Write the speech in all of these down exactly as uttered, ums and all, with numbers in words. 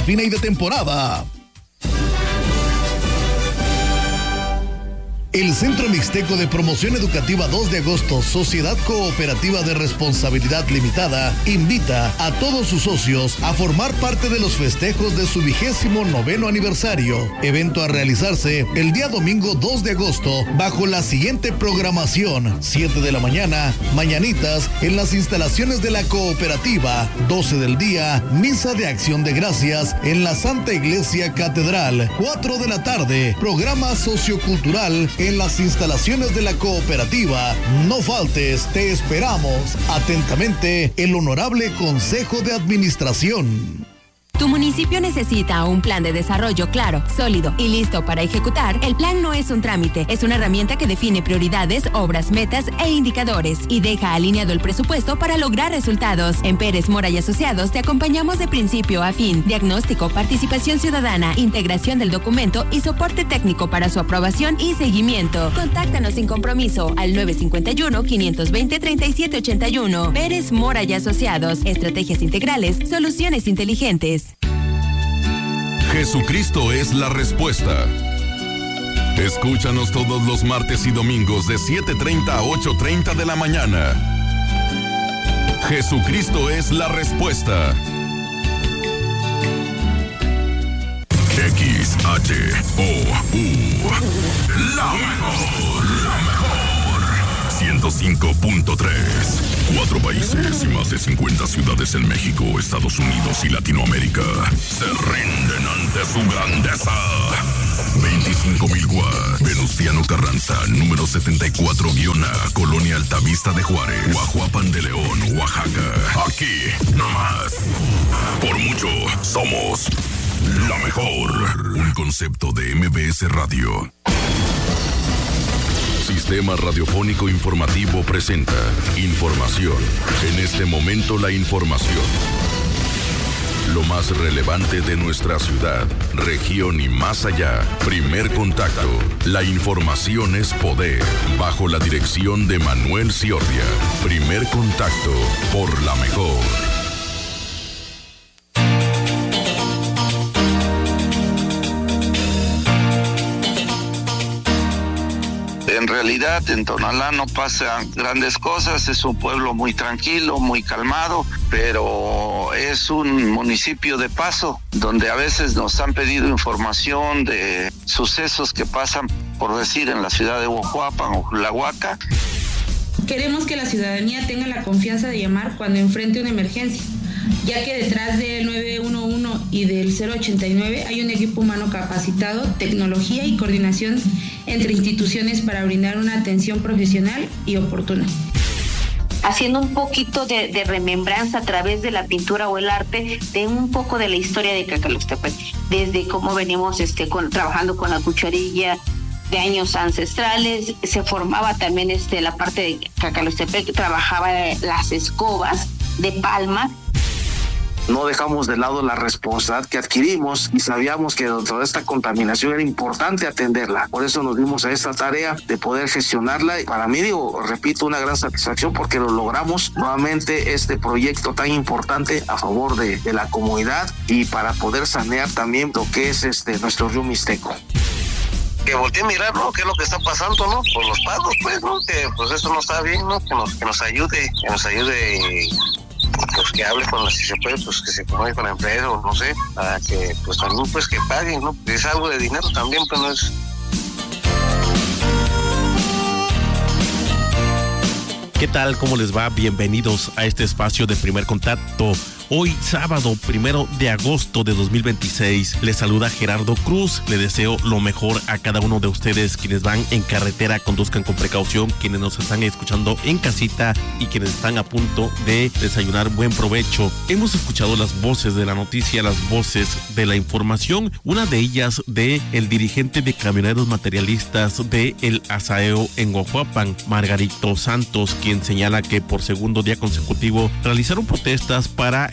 fina y de temporada. El Centro Mixteco de Promoción Educativa dos de agosto, Sociedad Cooperativa de Responsabilidad Limitada, invita a todos sus socios a formar parte de los festejos de su vigésimo noveno aniversario. Evento a realizarse el día domingo dos de agosto bajo la siguiente programación: siete de la mañana, mañanitas en las instalaciones de la cooperativa; doce del día, misa de acción de gracias en la Santa Iglesia Catedral; cuatro de la tarde, programa sociocultural en las instalaciones de la cooperativa. No faltes, te esperamos. Atentamente, el Honorable Consejo de Administración. Tu municipio necesita un plan de desarrollo claro, sólido y listo para ejecutar. El plan no es un trámite, es una herramienta que define prioridades, obras, metas e indicadores y deja alineado el presupuesto para lograr resultados. En Pérez Mora y Asociados te acompañamos de principio a fin. Diagnóstico, participación ciudadana, integración del documento y soporte técnico para su aprobación y seguimiento. Contáctanos sin compromiso al nueve cinco uno, cinco dos cero, tres siete ocho uno. Pérez Mora y Asociados, estrategias integrales, soluciones inteligentes. Jesucristo es la respuesta. Escúchanos todos los martes y domingos de siete treinta a ocho treinta de la mañana. Jesucristo es la respuesta. X H O U. La mejor, la mejor. ciento cinco punto tres. Cuatro países y más de cincuenta ciudades en México, Estados Unidos y Latinoamérica se rinden ante su grandeza. veinticinco mil watts. Venustiano Carranza, número setenta y cuatro A, Colonia Altavista de Juárez, Guajuapan de León, Oaxaca. Aquí, nomás. Por mucho, somos la mejor. Un concepto de M B S Radio. Sistema Radiofónico Informativo presenta información. En este momento la información. Lo más relevante de nuestra ciudad, región y más allá. Primer contacto. La información es poder. Bajo la dirección de Manuel Ciordia. Primer contacto por la mejor. En realidad en Tonalá no pasan grandes cosas, es un pueblo muy tranquilo, muy calmado, pero es un municipio de paso, donde a veces nos han pedido información de sucesos que pasan, por decir, en la ciudad de Guajuapan o La Huaca. Queremos que la ciudadanía tenga la confianza de llamar cuando enfrente una emergencia, ya que detrás del nueve uno uno y del cero ochenta y nueve hay un equipo humano capacitado, tecnología y coordinación entre instituciones para brindar una atención profesional y oportuna. Haciendo un poquito de, de remembranza a través de la pintura o el arte de un poco de la historia de Cacaluxtepec, desde cómo venimos este, con, trabajando con la cucharilla de años ancestrales. Se formaba también este, la parte de Cacaluxtepec, trabajaba las escobas de palma. No dejamos de lado la responsabilidad que adquirimos y sabíamos que dentro de esta contaminación era importante atenderla. Por eso nos dimos a esta tarea de poder gestionarla. Y para mí, digo, repito, una gran satisfacción porque lo logramos nuevamente, este proyecto tan importante a favor de, de la comunidad y para poder sanear también lo que es este nuestro río Mixteco. Que voltee a mirar, ¿no? ¿Qué es lo que está pasando, no? Por los pagos, pues, ¿no? Que pues eso no está bien, ¿no? Que nos, que nos ayude, que nos ayude... pues que hable con la, si se puede, pues que se comunique con la empresa o no sé, para que pues también pues que paguen, ¿no? Es algo de dinero también, pues no es... ¿Qué tal? ¿Cómo les va? Bienvenidos a este espacio de Primer Contacto. Hoy, sábado, primero de agosto de dos mil veintiséis, les saluda Gerardo Cruz. Le deseo lo mejor a cada uno de ustedes quienes van en carretera, conduzcan con precaución, quienes nos están escuchando en casita y quienes están a punto de desayunar, buen provecho. Hemos escuchado las voces de la noticia, las voces de la información, una de ellas de el dirigente de camioneros materialistas de El Asaeo en Guajuapan, Margarito Santos, quien señala que por segundo día consecutivo realizaron protestas para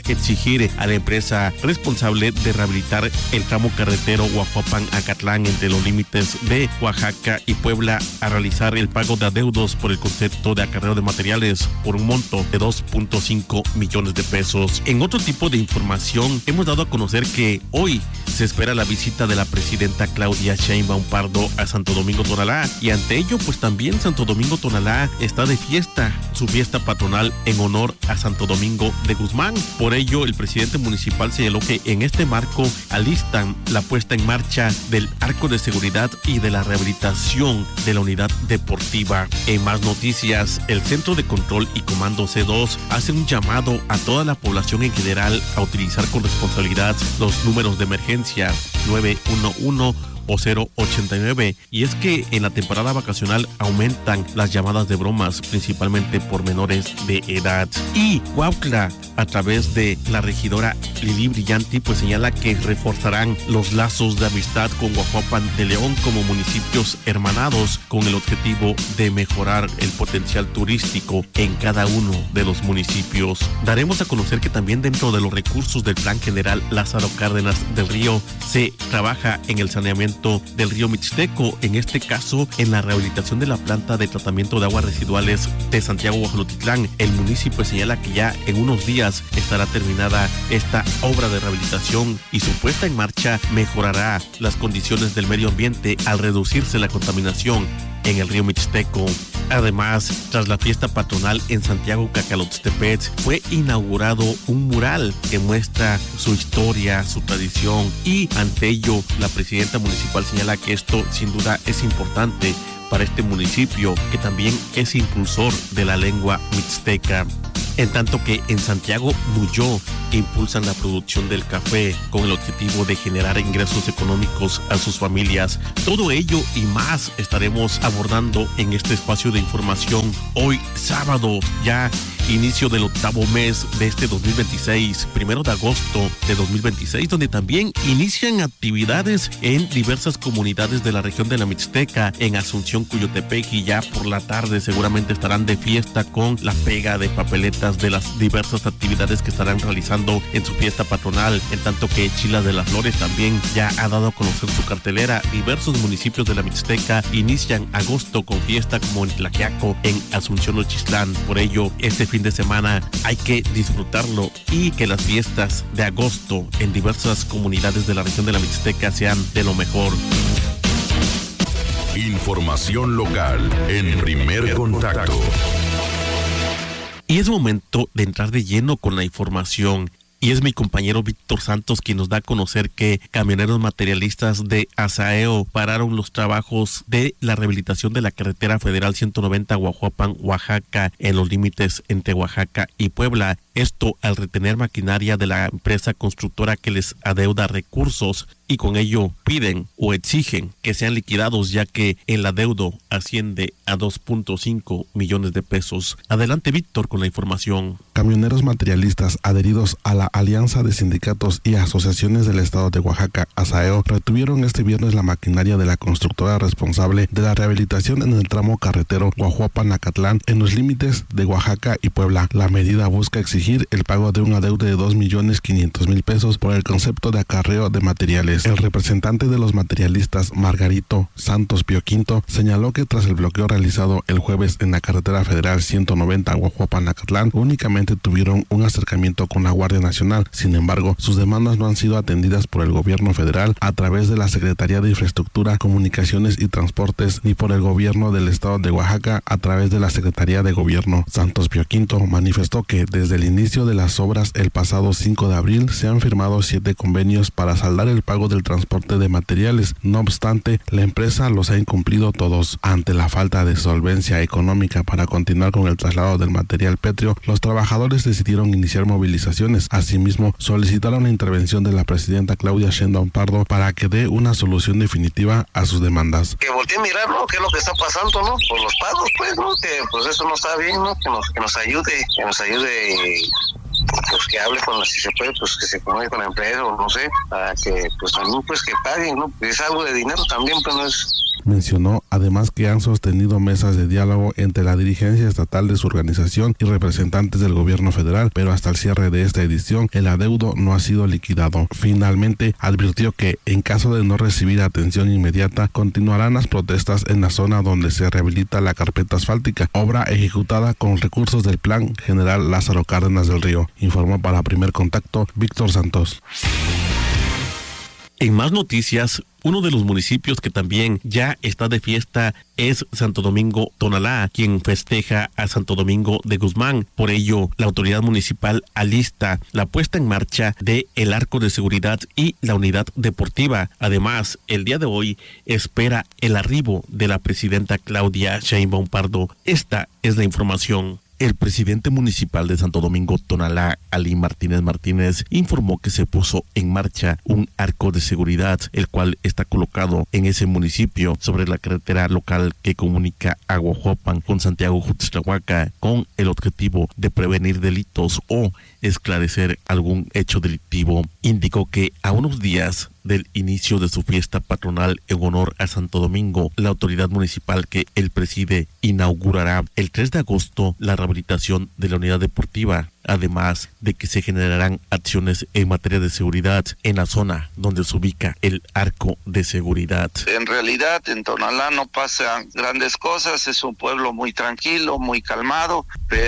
exigir a la empresa responsable de rehabilitar el tramo carretero Huajuapan-Acatlán entre los límites de Oaxaca y Puebla a realizar el pago de adeudos por el concepto de acarreo de materiales por un monto de dos punto cinco millones de pesos. En otro tipo de información, hemos dado a conocer que hoy se espera la visita de la presidenta Claudia Sheinbaum Pardo a Santo Domingo Tonalá, y ante ello pues también Santo Domingo Tonalá está de fiesta, su fiesta patronal en honor a Santo Domingo de Guzmán. Por ello el presidente municipal señaló que en este marco alistan la puesta en marcha del arco de seguridad y de la rehabilitación de la unidad deportiva. En más noticias, el Centro de Control y Comando C dos hace un llamado a toda la población en general a utilizar con responsabilidad los números de emergencia nueve uno uno o cero ochenta y nueve, y es que en la temporada vacacional aumentan las llamadas de bromas, principalmente por menores de edad. Y Cuautla, a través de la regidora Lili Brillanti, pues señala que reforzarán los lazos de amistad con Huajuapan de León como municipios hermanados, con el objetivo de mejorar el potencial turístico en cada uno de los municipios. Daremos a conocer que también dentro de los recursos del Plan General Lázaro Cárdenas del Río se trabaja en el saneamiento del río Mixteco, en este caso en la rehabilitación de la planta de tratamiento de aguas residuales de Santiago Huajolotitlán. El municipio señala que ya en unos días estará terminada esta obra de rehabilitación y su puesta en marcha mejorará las condiciones del medio ambiente al reducirse la contaminación en el río Mixteco. Además, tras la fiesta patronal en Santiago Cacalotepec, fue inaugurado un mural que muestra su historia, su tradición, y ante ello la presidenta municipal señala que esto sin duda es importante para este municipio, que también es impulsor de la lengua mixteca. En tanto que en Santiago Nuyó impulsan la producción del café con el objetivo de generar ingresos económicos a sus familias. Todo ello y más estaremos abordando en este espacio de información hoy sábado, ya inicio del octavo mes de este dos mil veintiséis, primero de agosto de dos mil veintiséis, donde también inician actividades en diversas comunidades de la región de la Mixteca, en Asunción, Cuyotepec, y ya por la tarde seguramente estarán de fiesta con la pega de papeletas de las diversas actividades que estarán realizando en su fiesta patronal. En tanto que Chilas de las Flores también ya ha dado a conocer su cartelera. Diversos municipios de la Mixteca inician agosto con fiesta, como en Tlaquiaco, en Asunción, Nochistlán. Por ello, este fin de semana hay que disfrutarlo y que las fiestas de agosto en diversas comunidades de la región de la Mixteca sean de lo mejor. Información local en Primer Contacto. Y es momento de entrar de lleno con la información. Y es mi compañero Víctor Santos quien nos da a conocer que camioneros materialistas de Asaeo pararon los trabajos de la rehabilitación de la carretera federal ciento noventa Huajuapan, Oaxaca, en los límites entre Oaxaca y Puebla. Esto al retener maquinaria de la empresa constructora que les adeuda recursos, y con ello piden o exigen que sean liquidados, ya que el adeudo asciende a dos punto cinco millones de pesos. Adelante, Víctor, con la información. Camioneros materialistas adheridos a la Alianza de Sindicatos y Asociaciones del Estado de Oaxaca, Asaeo, retuvieron este viernes la maquinaria de la constructora responsable de la rehabilitación en el tramo carretero Huajuapan-Acatlán, en los límites de Oaxaca y Puebla. La medida busca exigir el pago de un adeudo de dos millones quinientos mil pesos por el concepto de acarreo de materiales. El representante de los materialistas, Margarito Santos Pioquinto, señaló que tras el bloqueo realizado el jueves en la carretera federal ciento noventa Huajuapan-Acatlán, únicamente tuvieron un acercamiento con la Guardia Nacional. Sin embargo, sus demandas no han sido atendidas por el gobierno federal a través de la Secretaría de Infraestructura, Comunicaciones y Transportes, ni por el gobierno del Estado de Oaxaca a través de la Secretaría de Gobierno. Santos Pioquinto manifestó que desde el inicio de las obras el pasado cinco de abril se han firmado siete convenios para saldar el pago del transporte de materiales. No obstante, la empresa los ha incumplido todos. Ante la falta de solvencia económica para continuar con el traslado del material pétreo, los trabajadores decidieron iniciar movilizaciones. Asimismo, solicitaron la intervención de la presidenta Claudia Sheinbaum Pardo para que dé una solución definitiva a sus demandas. Que voltee a mirar, ¿no? ¿Qué es lo que está pasando, no? Por los pagos, pues, ¿no? Que pues eso no está bien, ¿no? Que nos, que nos ayude, que nos ayude, pues que hable con la, si se puede, pues que se comunique con la empresa, o no sé, para que pues también pues que paguen, ¿no? Es algo de dinero también, pues no es... Mencionó además que han sostenido mesas de diálogo entre la dirigencia estatal de su organización y representantes del gobierno federal, pero hasta el cierre de esta edición el adeudo no ha sido liquidado. Finalmente, advirtió que en caso de no recibir atención inmediata, continuarán las protestas en la zona donde se rehabilita la carpeta asfáltica, obra ejecutada con recursos del Plan General Lázaro Cárdenas del Río. Informó para Primer Contacto Víctor Santos. En más noticias, uno de los municipios que también ya está de fiesta es Santo Domingo Tonalá, quien festeja a Santo Domingo de Guzmán. Por ello, la autoridad municipal alista la puesta en marcha de el arco de seguridad y la unidad deportiva. Además, el día de hoy espera el arribo de la presidenta Claudia Sheinbaum Pardo. Esta es la información. El presidente municipal de Santo Domingo Tonalá, Ali Martínez Martínez, informó que se puso en marcha un arco de seguridad, el cual está colocado en ese municipio sobre la carretera local que comunica Aguajuapan con Santiago Jutztlahuaca, con el objetivo de prevenir delitos o esclarecer algún hecho delictivo. Indicó que a unos días del inicio de su fiesta patronal en honor a Santo Domingo, la autoridad municipal que él preside inaugurará el tres de agosto la rehabilitación de la unidad deportiva, además de que se generarán acciones en materia de seguridad en la zona donde se ubica el arco de seguridad. En realidad en Tonalá no pasan grandes cosas, es un pueblo muy tranquilo, muy calmado,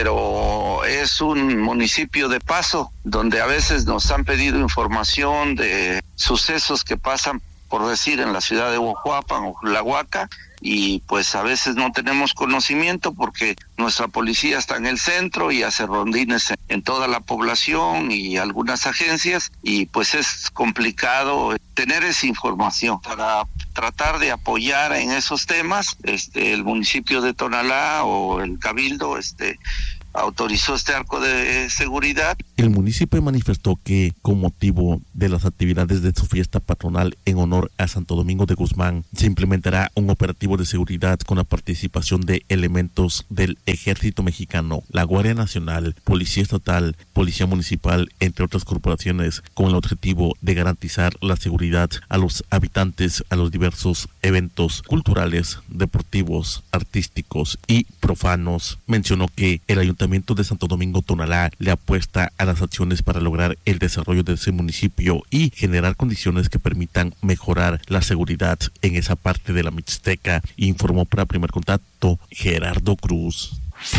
pero es un municipio de paso, donde a veces nos han pedido información de sucesos que pasan, por decir, en la ciudad de Aguajuapan o Tlahuaca, y pues a veces no tenemos conocimiento porque nuestra policía está en el centro y hace rondines en toda la población y algunas agencias, y pues es complicado tener esa información. Para tratar de apoyar en esos temas, este el municipio de Tonalá o el Cabildo este autorizó este arco de seguridad. El municipio manifestó que con motivo de las actividades de su fiesta patronal en honor a Santo Domingo de Guzmán, se implementará un operativo de seguridad con la participación de elementos del Ejército Mexicano, la Guardia Nacional, Policía Estatal, Policía Municipal, entre otras corporaciones, con el objetivo de garantizar la seguridad a los habitantes a los diversos eventos culturales, deportivos, artísticos y profanos. Mencionó que el Ayuntamiento de Santo Domingo Tonalá le apuesta a las acciones para lograr el desarrollo de ese municipio y generar condiciones que permitan mejorar la seguridad en esa parte de la Mixteca, informó para Primer Contacto Gerardo Cruz.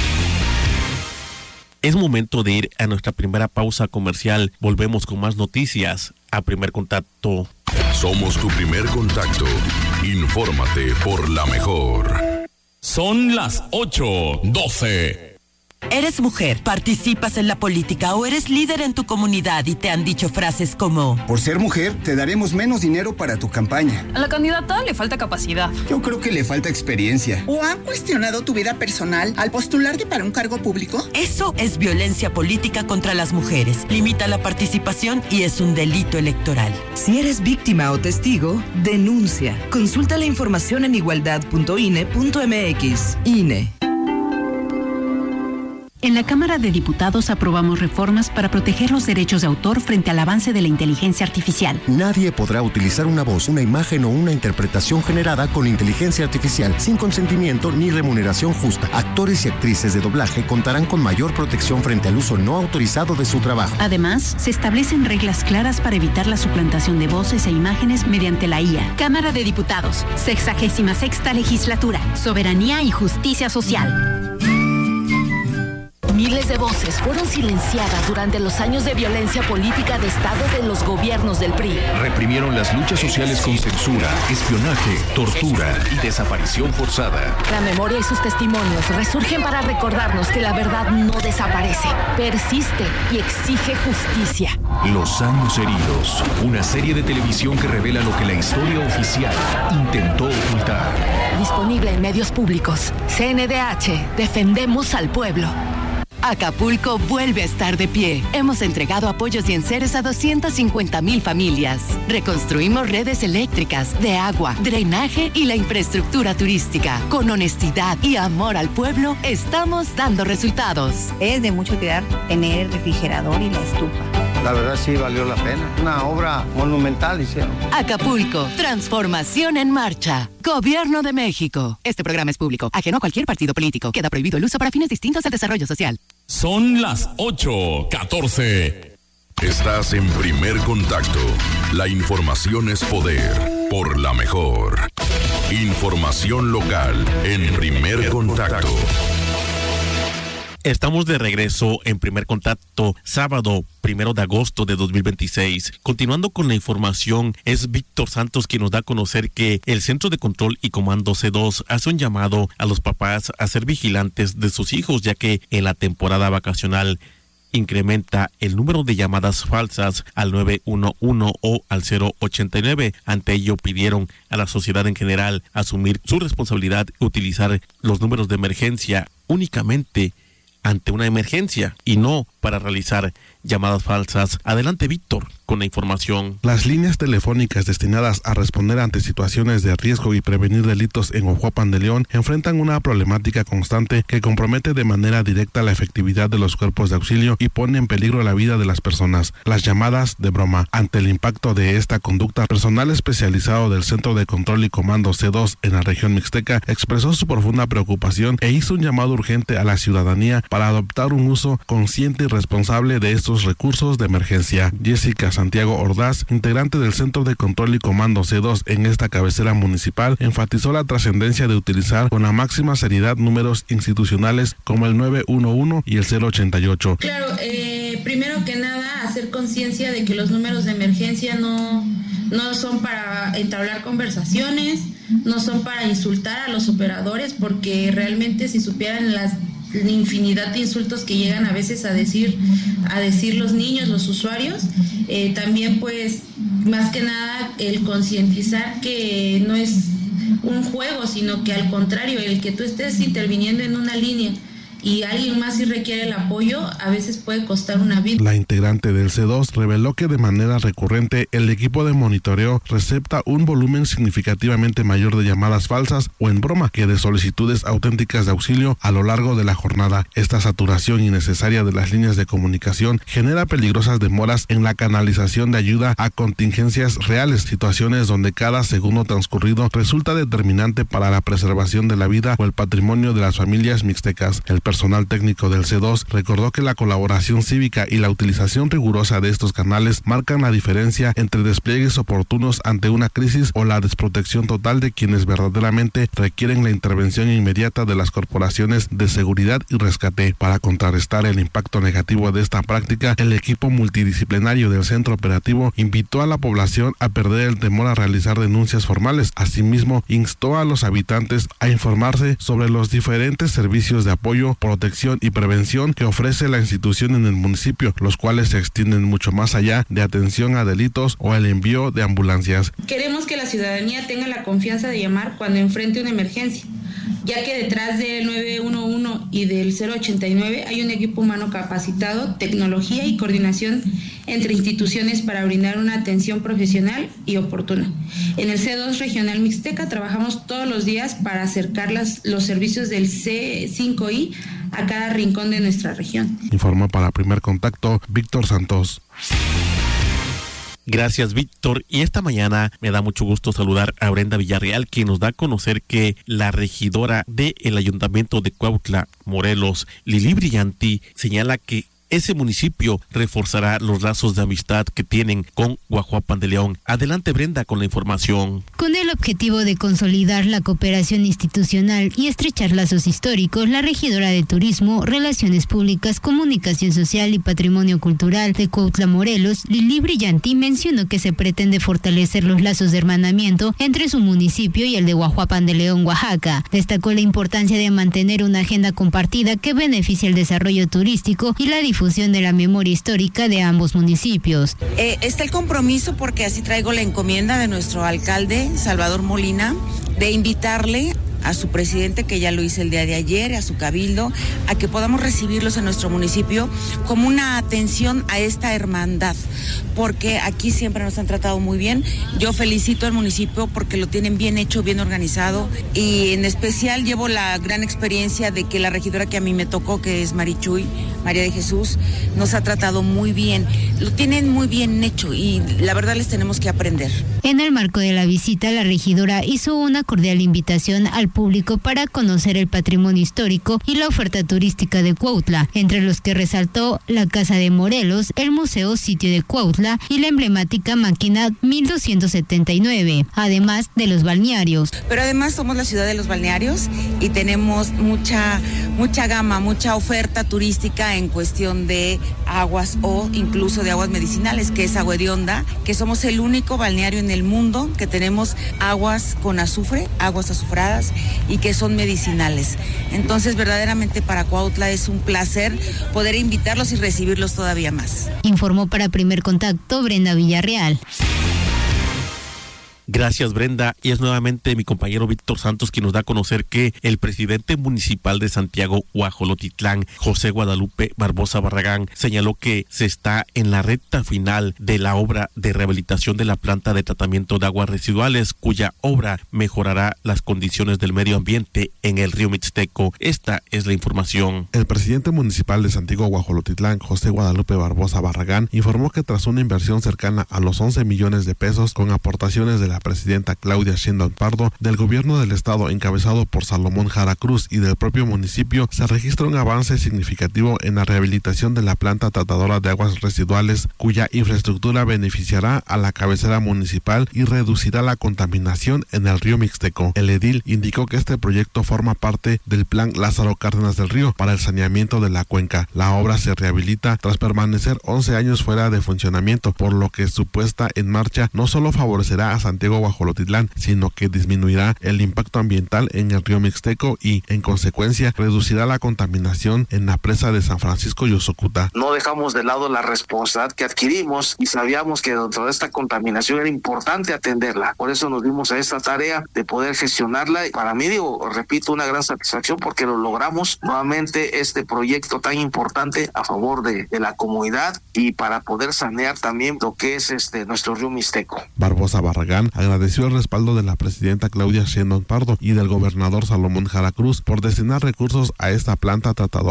Es momento de ir a nuestra primera pausa comercial. Volvemos con más noticias a Primer Contacto. Somos tu primer contacto. Infórmate por la mejor. Son las ocho doce. Eres mujer, participas en la política o eres líder en tu comunidad y te han dicho frases como: por ser mujer, te daremos menos dinero para tu campaña. A la candidata le falta capacidad. Yo creo que le falta experiencia. ¿O han cuestionado tu vida personal al postularte para un cargo público? Eso es violencia política contra las mujeres. Limita la participación y es un delito electoral. Si eres víctima o testigo, denuncia. Consulta la información en igualdad punto i n e punto m x. I N E. En la Cámara de Diputados aprobamos reformas para proteger los derechos de autor frente al avance de la inteligencia artificial. Nadie podrá utilizar una voz, una imagen o una interpretación generada con inteligencia artificial sin consentimiento ni remuneración justa. Actores y actrices de doblaje contarán con mayor protección frente al uso no autorizado de su trabajo. Además, se establecen reglas claras para evitar la suplantación de voces e imágenes mediante la I A. Cámara de Diputados, sexagésima sexta legislatura, soberanía y justicia social. Miles de voces fueron silenciadas durante los años de violencia política de Estado de los gobiernos del P R I. Reprimieron las luchas sociales con censura, espionaje, tortura y desaparición forzada. La memoria y sus testimonios resurgen para recordarnos que la verdad no desaparece, persiste y exige justicia. Los años heridos, una serie de televisión que revela lo que la historia oficial intentó ocultar. Disponible en medios públicos. C N D H, defendemos al pueblo. Acapulco vuelve a estar de pie. Hemos entregado apoyos y enseres a doscientas cincuenta mil familias. Reconstruimos redes eléctricas, de agua, drenaje y la infraestructura turística. Con honestidad y amor al pueblo, estamos dando resultados. Es de mucho cuidar tener el refrigerador y la estufa. la verdad sí valió la pena. Una obra monumental hicieron. Acapulco, transformación en marcha. Gobierno de México. Este programa es público, ajeno a cualquier partido político. Queda prohibido el uso para fines distintos al desarrollo social. Son las ocho catorce. Estás en Primer Contacto. La información es poder. Por la mejor. Información local en Primer Contacto. Estamos de regreso en Primer Contacto, sábado primero de agosto de dos mil veintiséis. Continuando con la información, es Víctor Santos quien nos da a conocer que el Centro de Control y Comando C dos hace un llamado a los papás a ser vigilantes de sus hijos, ya que en la temporada vacacional incrementa el número de llamadas falsas al nueve uno uno o al cero ochenta y nueve. Ante ello pidieron a la sociedad en general asumir su responsabilidad y utilizar los números de emergencia únicamente ante una emergencia y no para realizar llamadas falsas. Adelante, Víctor, con la información. Las líneas telefónicas destinadas a responder ante situaciones de riesgo y prevenir delitos en Oaxaca de León enfrentan una problemática constante que compromete de manera directa la efectividad de los cuerpos de auxilio y pone en peligro la vida de las personas. Las llamadas de broma. Ante el impacto de esta conducta, personal especializado del Centro de Control y Comando C dos en la región mixteca expresó su profunda preocupación e hizo un llamado urgente a la ciudadanía para adoptar un uso consciente y responsable de estos recursos de emergencia. Jessica Santiago Ordaz, integrante del Centro de Control y Comando C dos en esta cabecera municipal, enfatizó la trascendencia de utilizar con la máxima seriedad números institucionales como el nueve uno uno y el cero ochenta y ocho. Claro, eh, primero que nada, hacer conciencia de que los números de emergencia no, no son para entablar conversaciones, no son para insultar a los operadores, porque realmente si supieran las la infinidad de insultos que llegan a veces a decir a decir los niños, los usuarios, eh, también pues más que nada el concientizar que no es un juego, sino que al contrario, el que tú estés interviniendo en una línea y alguien más si requiere el apoyo, a veces puede costar una vida. La integrante del C dos reveló que de manera recurrente el equipo de monitoreo recepta un volumen significativamente mayor de llamadas falsas o en broma que de solicitudes auténticas de auxilio a lo largo de la jornada. Esta saturación innecesaria de las líneas de comunicación genera peligrosas demoras en la canalización de ayuda a contingencias reales, situaciones donde cada segundo transcurrido resulta determinante para la preservación de la vida o el patrimonio de las familias mixtecas. El personal técnico del C dos recordó que la colaboración cívica y la utilización rigurosa de estos canales marcan la diferencia entre despliegues oportunos ante una crisis o la desprotección total de quienes verdaderamente requieren la intervención inmediata de las corporaciones de seguridad y rescate. Para contrarrestar el impacto negativo de esta práctica, el equipo multidisciplinario del centro operativo invitó a la población a perder el temor a realizar denuncias formales. Asimismo, instó a los habitantes a informarse sobre los diferentes servicios de apoyo, protección y prevención que ofrece la institución en el municipio, los cuales se extienden mucho más allá de atención a delitos o el envío de ambulancias. Queremos que la ciudadanía tenga la confianza de llamar cuando enfrente una emergencia, ya que detrás del nueve uno uno y del cero ochenta y nueve hay un equipo humano capacitado, tecnología y coordinación entre instituciones para brindar una atención profesional y oportuna. En el C dos Regional Mixteca trabajamos todos los días para acercar las, los servicios del C cinco I a cada rincón de nuestra región. Informó para Primer Contacto Víctor Santos. Gracias, Víctor. Y esta mañana me da mucho gusto saludar a Brenda Villarreal, quien nos da a conocer que la regidora del Ayuntamiento de Cuautla, Morelos, Lili Brillanti, señala que ese municipio reforzará los lazos de amistad que tienen con Guajuapan de León. Adelante, Brenda, con la información. Con el objetivo de consolidar la cooperación institucional y estrechar lazos históricos, la regidora de Turismo, Relaciones Públicas, Comunicación Social y Patrimonio Cultural de Cuautla, Morelos, Lili Brillanti, mencionó que se pretende fortalecer los lazos de hermanamiento entre su municipio y el de Guajuapan de León, Oaxaca. Destacó la importancia de mantener una agenda compartida que beneficie el desarrollo turístico y la difusión de la memoria histórica de ambos municipios. Eh, está el compromiso, porque así traigo la encomienda de nuestro alcalde, Salvador Molina, de invitarle a su presidente, que ya lo hice el día de ayer, a su cabildo, a que podamos recibirlos en nuestro municipio como una atención a esta hermandad, porque aquí siempre nos han tratado muy bien. Yo felicito al municipio porque lo tienen bien hecho, bien organizado, y en especial llevo la gran experiencia de que la regidora que a mí me tocó, que es Marichuy, María de Jesús, nos ha tratado muy bien. Lo tienen muy bien hecho y la verdad les tenemos que aprender. En el marco de la visita, la regidora hizo una cordial invitación al público para conocer el patrimonio histórico y la oferta turística de Cuautla, entre los que resaltó la Casa de Morelos, el Museo Sitio de Cuautla y la emblemática Máquina mil doscientos setenta y nueve, además de los balnearios. Pero además somos la ciudad de los balnearios y tenemos mucha, mucha gama, mucha oferta turística en cuestión de aguas o incluso de aguas medicinales, que es Agua Hedionda, que somos el único balneario en el mundo que tenemos aguas con azufre, aguas azufradas y que son medicinales. Entonces, verdaderamente para Cuautla es un placer poder invitarlos y recibirlos todavía más. Informó para Primer Contacto Brenda Villarreal. Gracias, Brenda. Y es nuevamente mi compañero Víctor Santos quien nos da a conocer que el presidente municipal de Santiago Guajolotitlán, José Guadalupe Barbosa Barragán, señaló que se está en la recta final de la obra de rehabilitación de la planta de tratamiento de aguas residuales, cuya obra mejorará las condiciones del medio ambiente en el río Mixteco. Esta es la información. El presidente municipal de Santiago Guajolotitlán, José Guadalupe Barbosa Barragán, informó que tras una inversión cercana a los once millones de pesos con aportaciones de la presidenta Claudia Sheinbaum Pardo, del gobierno del estado encabezado por Salomón Jara Cruz y del propio municipio, se registra un avance significativo en la rehabilitación de la planta tratadora de aguas residuales, cuya infraestructura beneficiará a la cabecera municipal y reducirá la contaminación en el río Mixteco. El edil indicó que este proyecto forma parte del plan Lázaro Cárdenas del Río para el saneamiento de la cuenca. La obra se rehabilita tras permanecer once años fuera de funcionamiento, por lo que su puesta en marcha no solo favorecerá a Santiago Guajolotitlán, sino que disminuirá el impacto ambiental en el río Mixteco y, en consecuencia, reducirá la contaminación en la presa de San Francisco y Osocuta. No dejamos de lado la responsabilidad que adquirimos y sabíamos que dentro de esta contaminación era importante atenderla. Por eso nos dimos a esta tarea de poder gestionarla. Y para mí, digo, repito, una gran satisfacción porque lo logramos nuevamente este proyecto tan importante a favor de, de la comunidad y para poder sanear también lo que es este nuestro río Mixteco. Barbosa Barragán agradeció el respaldo de la presidenta Claudia Sheinbaum Pardo y del gobernador Salomón Jara Cruz por destinar recursos a esta planta tratadora